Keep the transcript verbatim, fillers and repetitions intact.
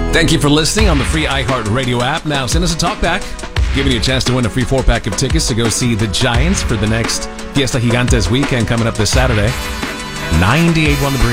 Thank you for listening on the free iHeartRadio app. Now send us a talkback, giving you a chance to win a free four-pack of tickets to go see the Giants for the next Fiesta Gigantes weekend coming up this Saturday. ninety-eight point one The Breeze.